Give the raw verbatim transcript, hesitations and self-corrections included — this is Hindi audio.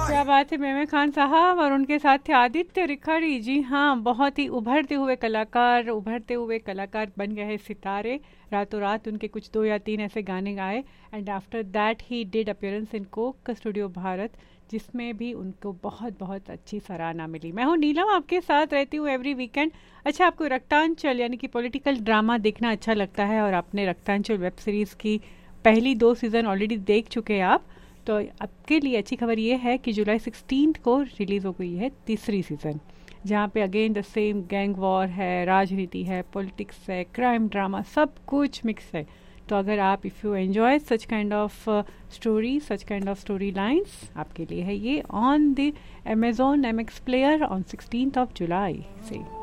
क्या बात है मेमे खान साहब, और उनके साथ थे आदित्य रिखाड़ी। जी हाँ, बहुत ही उभरते हुए कलाकार, उभरते हुए कलाकार बन गए हैं सितारे। रातों रात उनके कुछ दो या तीन ऐसे गाने गाए, and after that he did appearance in Coke studio Bharat, जिसमें भी उनको बहुत बहुत अच्छी सराहना मिली। मैं हूँ नीलम, आपके साथ रहती हूँ एवरी वीकेंड। अच्छा, आपको रक्तांचल यानी कि पॉलिटिकल ड्रामा देखना अच्छा लगता है, और आपने रक्तांचल वेब सीरीज़ की पहली दो सीज़न ऑलरेडी देख चुके हैं आप, तो आपके लिए अच्छी खबर ये है कि जुलाई सिक्सटीन को रिलीज़ हो गई है तीसरी सीज़न, जहाँ पे again the same gang war है, राजनीति है, पॉलिटिक्स है, क्राइम ड्रामा, सब कुछ मिक्स है। तो अगर आप if you enjoy such kind of story, such kind of story lines, आपके लिए है ये on the Amazon M x player on sixteen of July से।